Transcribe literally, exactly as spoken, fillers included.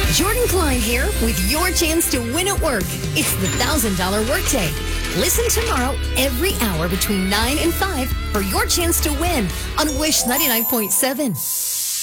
Jordan Klein here with your chance to win at work. It's the one thousand dollars Workday. Listen tomorrow every hour between nine and five for your chance to win on Wish ninety-nine point seven.